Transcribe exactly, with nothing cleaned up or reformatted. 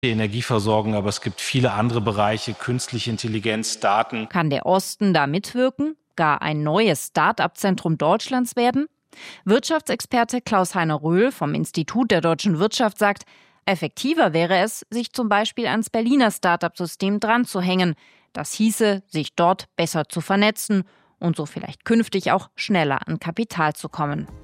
Die Energieversorgung, aber es gibt viele andere Bereiche, künstliche Intelligenz, Daten. Kann der Osten da mitwirken? Gar ein neues Start-up-Zentrum Deutschlands werden? Wirtschaftsexperte Klaus-Heiner Röhl vom Institut der deutschen Wirtschaft sagt, effektiver wäre es, sich zum Beispiel ans Berliner Start-up-System dran zu hängen. Das hieße, sich dort besser zu vernetzen und so vielleicht künftig auch schneller an Kapital zu kommen.